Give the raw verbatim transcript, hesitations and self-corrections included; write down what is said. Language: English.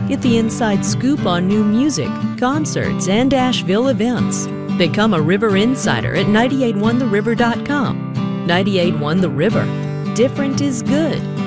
Get the inside scoop on new music, concerts, and Asheville events. Become a River Insider at nine eight one the river dot com. ninety-eight point one The River. Different is good.